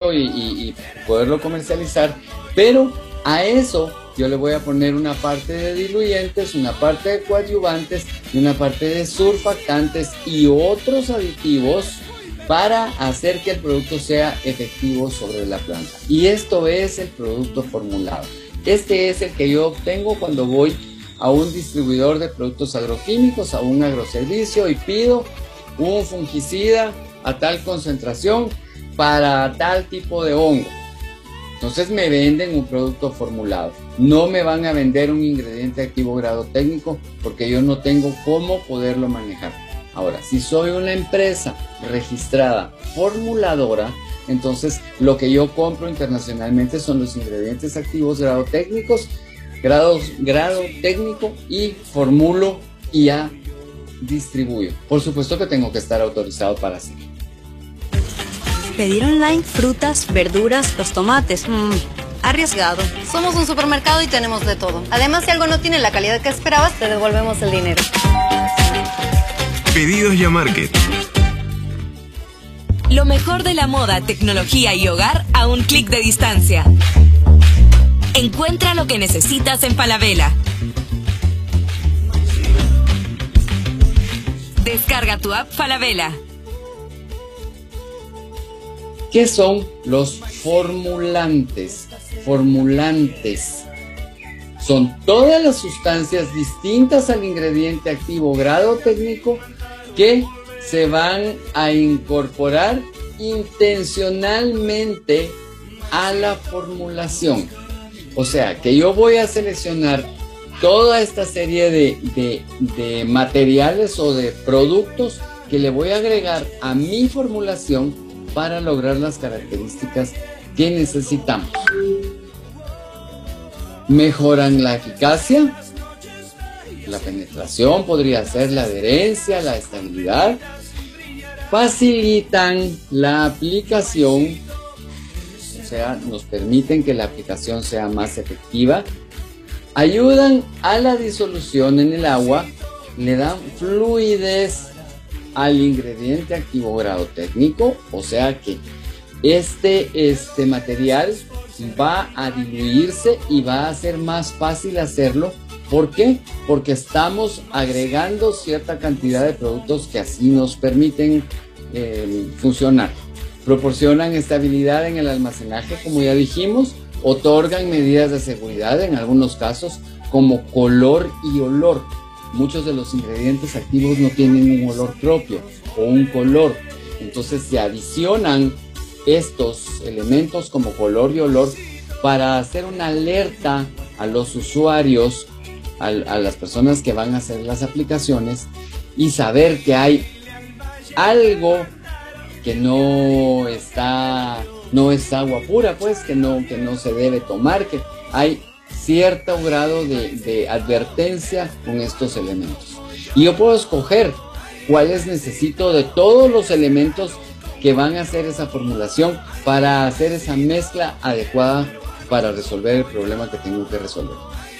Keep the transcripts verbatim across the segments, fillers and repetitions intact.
producto y, y, y poderlo comercializar, pero a eso yo le voy a poner una parte de diluyentes, una parte de coadyuvantes y una parte de surfactantes y otros aditivos para hacer que el producto sea efectivo sobre la planta. Y esto es el producto formulado. Este es el que yo obtengo cuando voy a un distribuidor de productos agroquímicos, a un agroservicio y pido un fungicida a tal concentración para tal tipo de hongo. Entonces me venden un producto formulado. No me van a vender un ingrediente activo grado técnico porque yo no tengo cómo poderlo manejar. Ahora, si soy una empresa registrada formuladora, entonces lo que yo compro internacionalmente son los ingredientes activos grado técnicos, grados, grado técnico y formulo y ya distribuyo. Por supuesto que tengo que estar autorizado para hacerlo. Pedir online frutas, verduras, los tomates. Mmm, arriesgado. Somos un supermercado y tenemos de todo. Además, si algo no tiene la calidad que esperabas, te devolvemos el dinero. Pedidos Ya Market. Lo mejor de la moda, tecnología y hogar a un clic de distancia. Encuentra lo que necesitas en Falabella. Descarga tu app Falabella. ¿Qué son los formulantes? Formulantes son todas las sustancias distintas al ingrediente activo grado técnico que se van a incorporar intencionalmente a la formulación. O sea, que yo voy a seleccionar toda esta serie de, de, de materiales o de productos que le voy a agregar a mi formulación para lograr las características que necesitamos. Mejoran la eficacia, la penetración, podría ser la adherencia, la estabilidad. Facilitan la aplicación, o sea, nos permiten que la aplicación sea más efectiva. Ayudan a la disolución en el agua, le dan fluidez al ingrediente activo grado técnico, o sea que este, este material va a diluirse y va a ser más fácil hacerlo. ¿Por qué? Porque estamos agregando cierta cantidad de productos que así nos permiten eh, funcionar. Proporcionan estabilidad en el almacenaje, como ya dijimos, otorgan medidas de seguridad en algunos casos, como color y olor. Muchos de los ingredientes activos no tienen un olor propio o un color. Entonces se adicionan estos elementos como color y olor para hacer una alerta a los usuarios, a, a las personas que van a hacer las aplicaciones y saber que hay algo que no está, no es agua pura, pues, que no, que no se debe tomar, que hay cierto grado de, de advertencia con estos elementos. Y yo puedo escoger cuáles necesito de todos los elementos que van a hacer esa formulación para hacer esa mezcla adecuada para resolver el problema que tengo que resolver.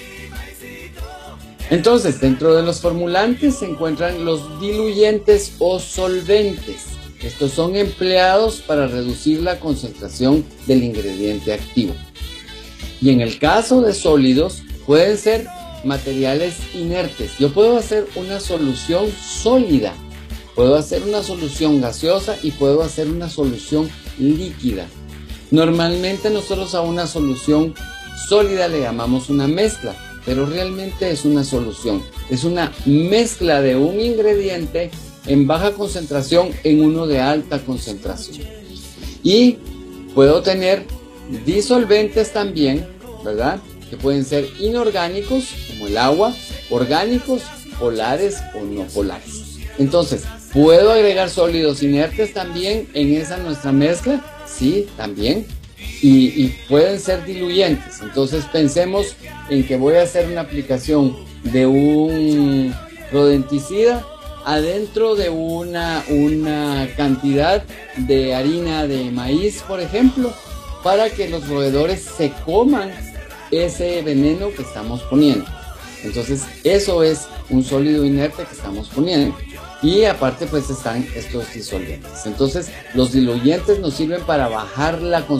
Entonces, dentro de los formulantes se encuentran los diluyentes o solventes. Estos son empleados para reducir la concentración del ingrediente activo. Y en el caso de sólidos, pueden ser materiales inertes. Yo puedo hacer una solución sólida, puedo hacer una solución gaseosa y puedo hacer una solución líquida. Normalmente nosotros a una solución sólida le llamamos una mezcla, pero realmente es una solución. Es una mezcla de un ingrediente en baja concentración en uno de alta concentración. Y puedo tener disolventes también, ¿verdad? Que pueden ser inorgánicos, como el agua, orgánicos, polares o no polares. Entonces, ¿puedo agregar sólidos inertes también en esa nuestra mezcla? Sí, también. Y, y pueden ser diluyentes. Entonces, pensemos en que voy a hacer una aplicación de un rodenticida adentro de una, una cantidad de harina de maíz, por ejemplo, para que los roedores se coman ese veneno que estamos poniendo. Entonces, eso es un sólido inerte que estamos poniendo. Y aparte, pues están estos disolventes. Entonces, los diluyentes nos sirven para bajar la concentración